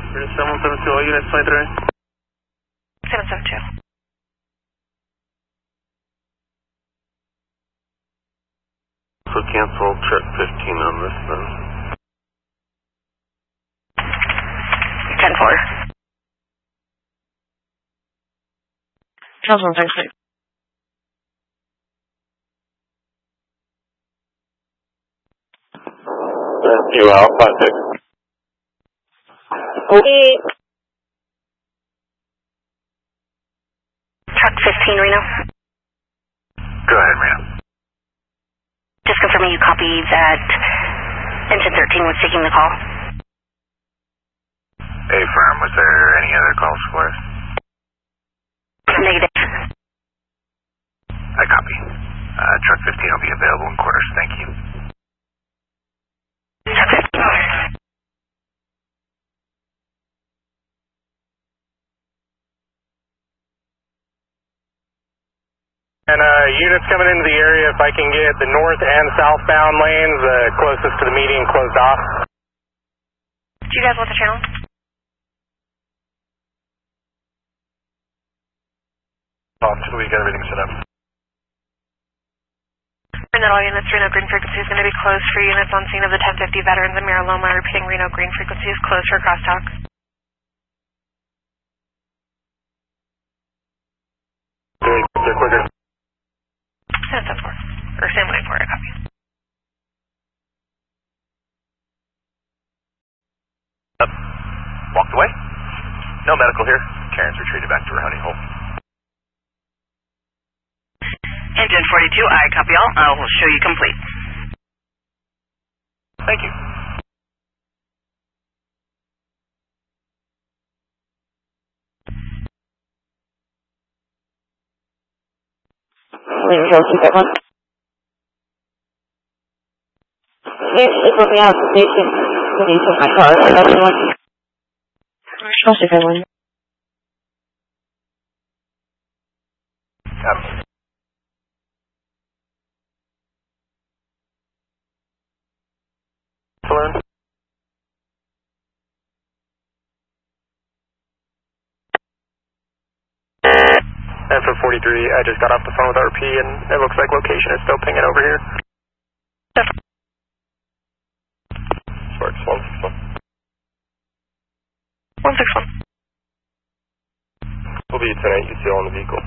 772, all units 23. 772. So cancel truck 15 on this then. 10-4. Charles 136. You out, 56. Okay. Truck 15, Reno. Go ahead, Reno. Just confirming you copied that engine 13 was taking the call. Affirm, was there any other calls for us? Negative. I copy. Truck 15 will be available in quarters, thank you. Truck 15. And units coming into the area, if I can get the north and southbound lanes closest to the median closed off. Do you guys want the channel? We got everything set up. And that all units, Reno green frequency is going to be closed for units on scene of the 1050 veterans in Mira Loma. Repeating, Reno green frequency is closed for crosstalk. They're quicker. 774. Or 714, I copy. Up. Walked away. No medical here. Karen's retreated back to her honey hole. Engine 42, I copy all. I will show you complete. Thank you. Keep that one. It will be out of the station. When you took my car, that's the one. We're supposed to have one. Balloon. And for 43, I just got off the phone with RP, and it looks like location is still pinging over here. Sparks 161. 161. Will be tonight, you see all in the vehicle.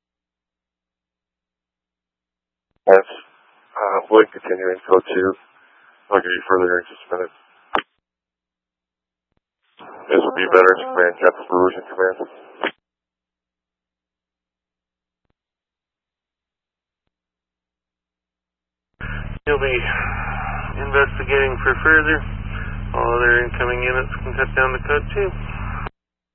Yes. We'll continue in code 2. I'll give you further here in just a minute. This will be Veterans Command, Captain Perusian Command. You'll be investigating for further. All other incoming units can cut down the code 2.